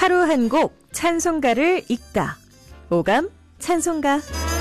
하루 한 곡 찬송가를 읽다. 오감 찬송가.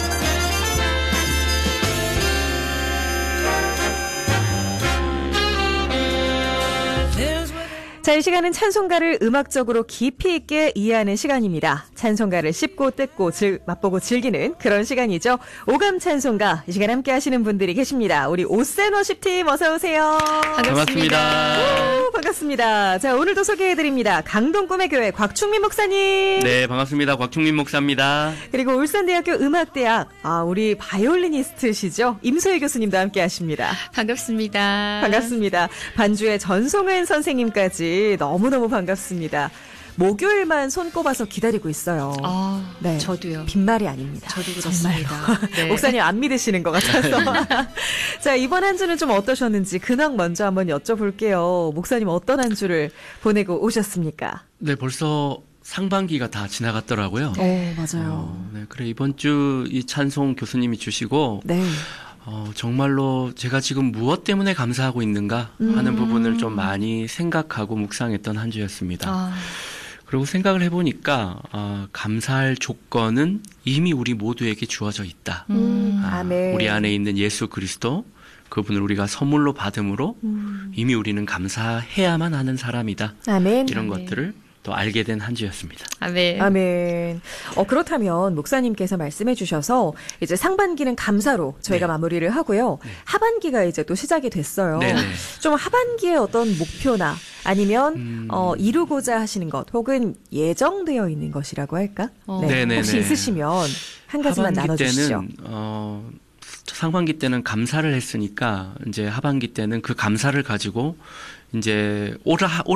자, 이 시간은 찬송가를 음악적으로 깊이 있게 이해하는 시간입니다. 찬송가를 씹고 뜯고 맛보고 즐기는 그런 시간이죠. 오감 찬송가. 이 시간 함께 하시는 분들이 계십니다. 우리 오센워십팀 어서 오세요. 반갑습니다. 반갑습니다. 자, 오늘도 소개해드립니다. 강동 꿈의 교회 곽충민 목사님. 네, 반갑습니다. 곽충민 목사입니다. 그리고 울산대학교 음악대학 우리 바이올리니스트시죠. 임소희 교수님도 함께 하십니다. 반갑습니다. 반갑습니다. 반주의 전송은 선생님까지 너무너무 반갑습니다. 목요일만 손꼽아서 기다리고 있어요. 네, 저도요. 빈말이 아닙니다. 저도 그렇습니다. 네. 목사님 안 믿으시는 것 같아서. 자, 이번 한 주는 좀 어떠셨는지 근황 먼저 한번 여쭤볼게요. 목사님 어떤 한 주를 보내고 오셨습니까? 네, 벌써 상반기가 다 지나갔더라고요. 네, 맞아요. 네, 그래 이번 주 이 찬송 교수님이 주시고 네. 정말로 제가 지금 무엇 때문에 감사하고 있는가 하는 부분을 좀 많이 생각하고 묵상했던 한 주였습니다. 그리고 생각을 해보니까 감사할 조건은 이미 우리 모두에게 주어져 있다. 아멘. 우리 안에 있는 예수 그리스도, 그분을 우리가 선물로 받음으로 이미 우리는 감사해야만 하는 사람이다. 아멘. 이런 아멘. 것들을 또 알게 된 한 주였습니다. 아멘. 아멘. 그렇다면 목사님께서 말씀해 주셔서 이제 상반기는 감사로 저희가 네. 마무리를 하고요. 네. 하반기가 이제 또 시작이 됐어요. 네네. 좀 하반기에 어떤 목표나 아니면 이루고자 하시는 것 혹은 예정되어 있는 것이라고 할까? 네. 네네네. 혹시 있으시면 한 가지만 나눠주시죠. 상반기 때는 감사를 했으니까 이제 하반기 때는 그 감사를 가지고 이제 올